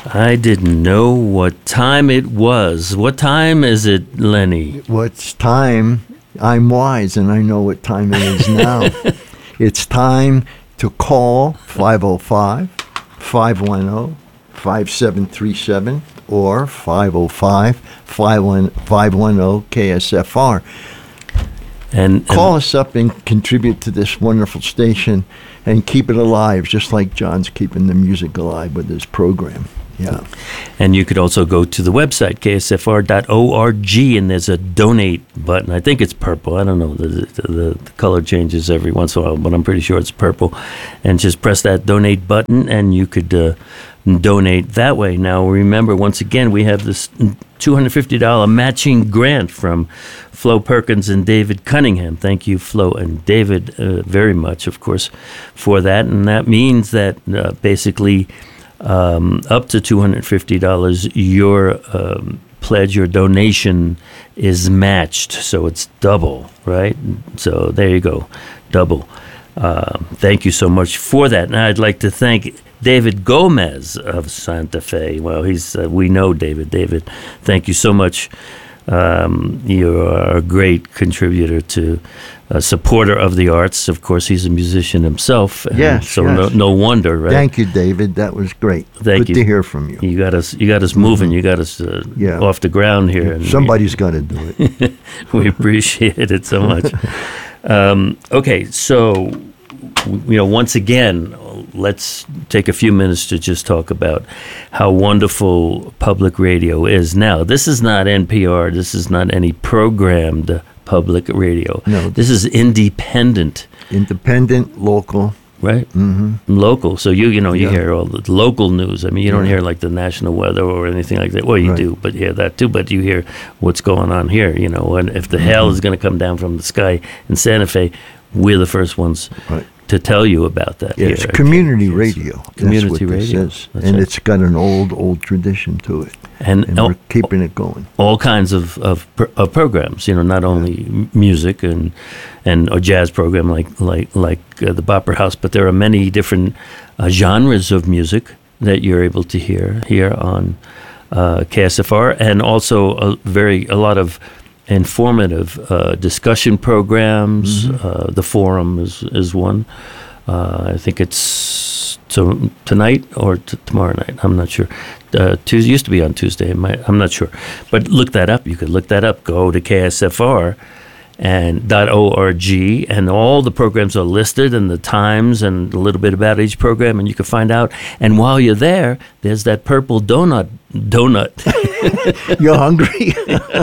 I didn't know what time it was. What time is it, Lenny? What's time? I'm wise, and I know what time it is now. It's time to call 505-510-5737 or 505-510-KSFR. And call us up and contribute to this wonderful station and keep it alive, just like John's keeping the music alive with his program. Yeah. And you could also go to the website, ksfr.org, and there's a donate button. I think it's purple. I don't know. The color changes every once in a while, but I'm pretty sure it's purple. And just press that donate button, and you could donate that way. Now, remember, once again, we have this $250 matching grant from Flo Perkins and David Cunningham. Thank you, Flo and David, very much, of course, for that. And that means that basically up to $250, your pledge, your donation is matched. So it's double, right? So there you go, double. Thank you so much for that. And I'd like to thank David Gomez of Santa Fe. Well, we know David. David, thank you so much. You are a great contributor to a supporter of the arts. Of course, he's a musician himself. Yes. So yes. No wonder, right? Thank you, David. That was great. Good to hear from you. You got us moving. You got us off the ground here. And somebody's got to do it. We appreciate it so much. Okay, so once again, let's take a few minutes to just talk about how wonderful public radio is. Now, this is not NPR. This is not any programmed public radio. No. This is independent. Independent, local. Right? Mm-hmm. Local. So you hear all the local news. I mean, you don't hear like the national weather or anything like that. Well, you do, but you hear that too. But you hear what's going on here, and if the hail is going to come down from the sky in Santa Fe, we're the first ones to tell you about that. Yeah, it's community radio. Community radio. This is. And it's got an old tradition to it. And we're keeping it going. All kinds of programs, not only music and a jazz program like the Bopper House, but there are many different genres of music that you're able to hear here on KSFR, and also a lot of informative discussion programs. Mm-hmm. The Forum is one. I think it's tonight or tomorrow night. I'm not sure. Tuesday used to be on Tuesday. I'm not sure. But look that up. You could look that up. Go to KSFR and .org, and all the programs are listed and the times and a little bit about each program, and you can find out. And while you're there, there's that purple donut. You're hungry?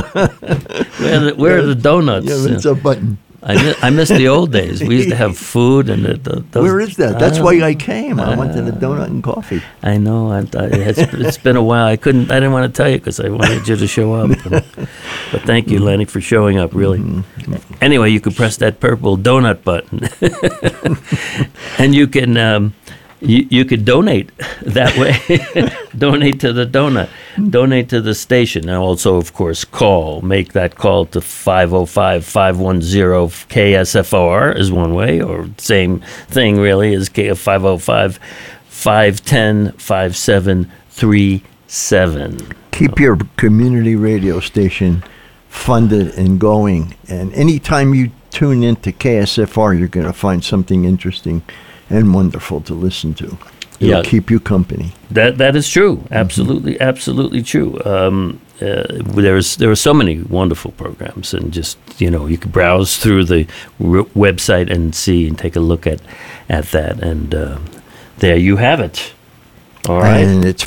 Where are the donuts? Yeah, it's a button. I miss the old days. We used to have food and where is that? That's why I came. I wanted a donut and coffee. I know. It's been a while. I didn't want to tell you because I wanted you to show up. But thank you, Lenny, for showing up. Really. Mm-hmm. Anyway, you could press that purple donut button, and you can. You could donate that way. Donate to the donut. Donate to the station. And also, of course, make that call to 505-510-KSFR is one way, or same thing really is 505-510-5737. Keep your community radio station funded and going. And anytime you tune into KSFR, you're going to find something interesting and wonderful to listen to. It'll keep you company. That is true. Absolutely, mm-hmm. Absolutely true. There are so many wonderful programs, and just you can browse through the website and see and take a look at that, and there you have it. All right, and it's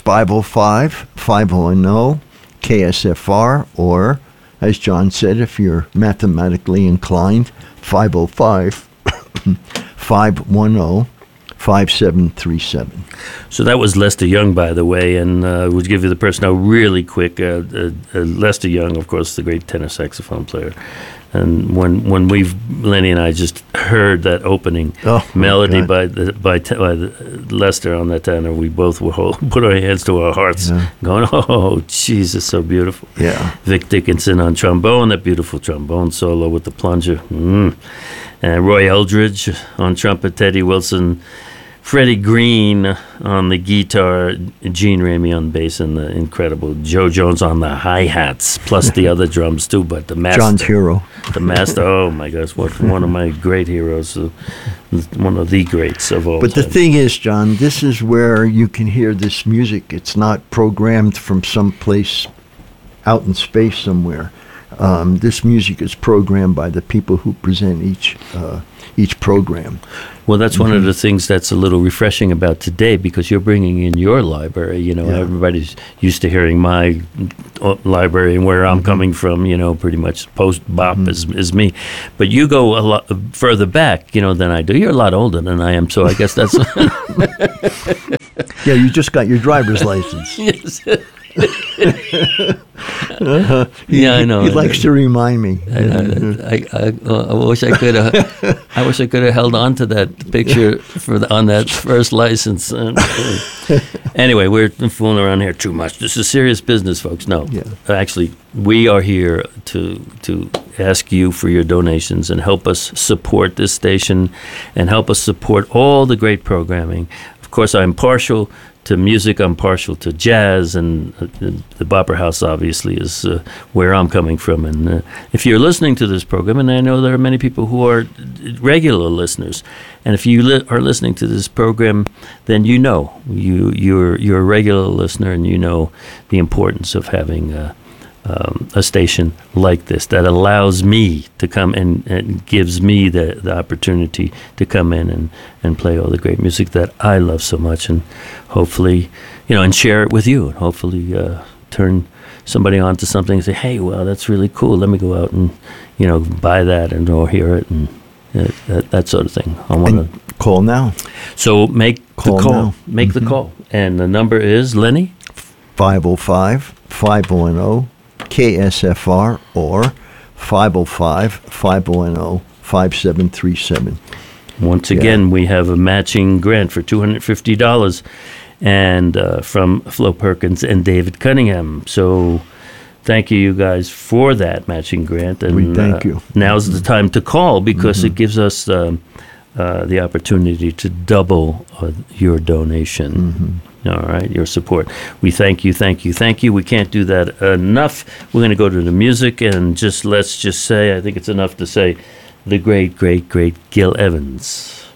505-510-KSFR, or as John said, if you're mathematically inclined, 505-510-5737. So that was Lester Young, by the way, and we'll give you the personnel really quick. Lester Young, of course, the great tenor saxophone player. And when Lenny and I just heard that opening melody by Lester on that tenor, we both put our hands to our hearts, going, "Oh, Jesus, so beautiful!" Yeah. Vic Dickinson on trombone, that beautiful trombone solo with the plunger. And Roy Eldridge on trumpet, Teddy Wilson Freddie Green on the guitar, Gene Ramey on bass, and the incredible Joe Jones on the hi-hats, plus the other drums too. But the master, John's hero. the master, oh my gosh, one of my great heroes, one of the greats of all But the time. thing is, John, this is where you can hear this music. It's not programmed from someplace out in space somewhere. This music is programmed by the people who present each program. Well, that's one of the things that's a little refreshing about today, because you're bringing in your library. You know, Yeah. everybody's used to hearing my library and where I'm coming from. You know, pretty much post bop is me, but you go a lot further back, you know, than I do. You're a lot older than I am, so I guess that's Yeah, you just got your driver's license. yes. Yeah, I know. He likes to remind me. I wish I could have. I wish I could have held on to that picture on that first license. Anyway, we're fooling around here too much. This is serious business, folks. No, Yeah. actually, we are here to ask you for your donations and help us support this station and help us support all the great programming. Of course, I'm partial to music. I'm partial to jazz, and the Bopper House obviously is where I'm coming from. And if you're listening to this program, and I know there are many people who are regular listeners, and if you are listening to this program, then you know you're a regular listener, and you know the importance of having a station like this that allows me to come and gives me the opportunity to come in and play all the great music that I love so much, and hopefully, you know, and share it with you, and hopefully turn somebody on to something and say, hey, well, that's really cool. Let me go out and, you know, buy that or hear it, and that sort of thing. I want to Call now. So make Call the call. now. Make the call. And the number is, Lenny? 505-510-KSFR or 505-510-5737. Once again, we have a matching grant for $250 and from Flo Perkins and David Cunningham. So thank you guys for that matching grant. And We thank you. Now's the time to call, because it gives us the opportunity to double your donation. All right, your support. We thank you, thank you, thank you. We can't do that enough. We're going to go to the music, and let's just say, I think it's enough to say, the great, great, great Gil Evans.